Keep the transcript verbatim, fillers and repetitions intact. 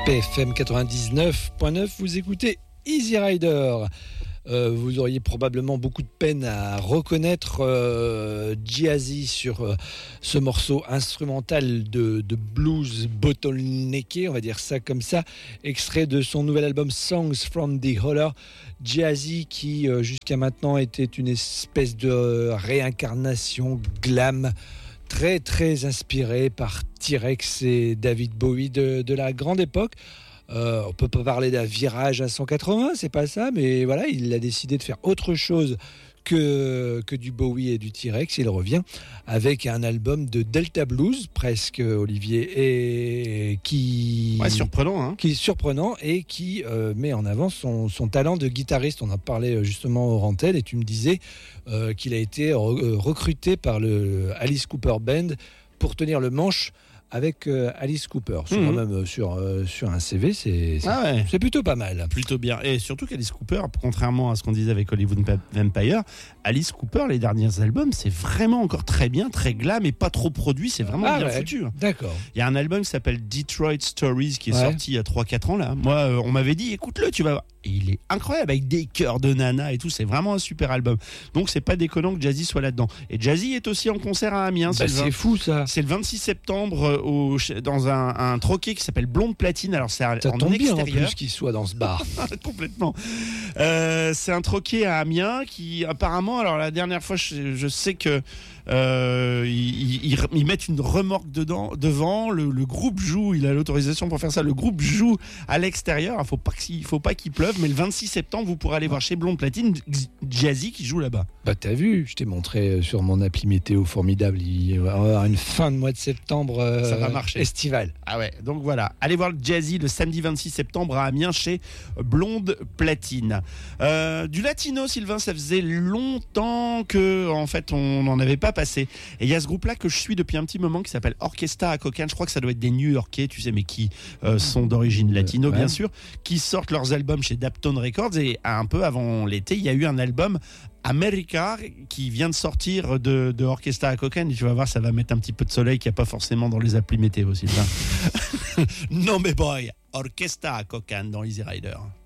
P F M quatre-vingt-dix-neuf point neuf, vous écoutez Easy Rider. Euh, vous auriez probablement beaucoup de peine à reconnaître euh, Jazzy sur euh, ce morceau instrumental de, de blues bottlenecké, on va dire ça comme ça, extrait de son nouvel album Songs from the Holler. Jazzy qui euh, jusqu'à maintenant était une espèce de réincarnation glam, très très inspiré par T-Rex et David Bowie de, de la grande époque. Euh, on peut pas parler d'un virage à cent quatre-vingts, c'est pas ça, mais voilà, il a décidé de faire autre chose que, que du Bowie et du T-Rex. Il revient avec un album de Delta Blues, presque, Olivier, et qui, ouais, surprenant, hein. qui est surprenant et qui euh, met en avant son, son talent de guitariste. On en parlait justement au Rantel et tu me disais euh, qu'il a été re- recruté par le Alice Cooper Band pour tenir le manche avec euh, Alice Cooper. C'est mmh. quand même euh, sur, euh, sur un C V, c'est, c'est, ah ouais. c'est plutôt pas mal. Plutôt bien. Et surtout qu'Alice Cooper, contrairement à ce qu'on disait avec Hollywood Vampire, Alice Cooper, les derniers albums, c'est vraiment encore très bien, très glam et pas trop produit, c'est vraiment ah bien ouais, foutu. D'accord. Il y a un album qui s'appelle Detroit Stories qui est ouais. sorti il y a trois quatre ans là. Moi, euh, on m'avait dit, écoute-le, tu vas voir. Et il est incroyable avec des chœurs de nana et tout, c'est vraiment un super album. Donc c'est pas déconnant que Jazzy soit là-dedans. Et Jazzy est aussi en concert à Amiens. Bah, c'est, c'est vingt... fou ça. C'est le vingt-six septembre au... dans un, un troquet qui s'appelle Blonde Platine. Alors c'est ça en tombe extérieur. bien en plus qu'il soit dans ce bar. Complètement. Euh, c'est un troquet à Amiens qui apparemment, alors la dernière fois je, je sais que euh, ils, ils, ils mettent une remorque dedans, devant, le, le groupe joue, il a l'autorisation pour faire ça, le groupe joue à l'extérieur, il faut pas qu'il, faut pas qu'il pleuve, mais le vingt-six septembre vous pourrez aller voir chez Blonde Platine Jazzy qui joue là-bas. Bah t'as vu, je t'ai montré sur mon appli météo formidable, il va y avoir une fin de mois de septembre euh, ça va marcher. Estivale. Ah ouais, donc voilà, allez voir Jazzy le samedi vingt-six septembre à Amiens chez Blonde Platine. Euh, du latino, Sylvain, ça faisait longtemps que en fait on n'en avait pas passé. Et il y a ce groupe-là que je suis depuis un petit moment qui s'appelle Orchestra a Cocaine. Je crois que ça doit être des New-Yorkais, tu sais, mais qui euh, sont d'origine latino, euh, ouais. bien sûr, qui sortent leurs albums chez Daptone Records. Et un peu avant l'été, il y a eu un album America qui vient de sortir de, de Orchestra a Cocaine. Et tu vas voir, ça va mettre un petit peu de soleil qu'il n'y a pas forcément dans les applis météo, Sylvain. Non mais boy, Orchestra a Cocaine dans Easy Rider.